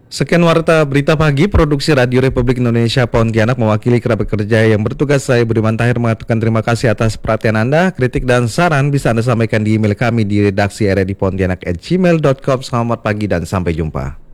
Sekian warta berita pagi produksi Radio Republik Indonesia Pontianak, mewakili kerabat kerja yang bertugas, saya Budiman Tahir mengatakan terima kasih atas perhatian Anda. Kritik dan saran bisa Anda sampaikan di email kami di redaksi radipontianak@gmail.com. Selamat pagi dan sampai jumpa.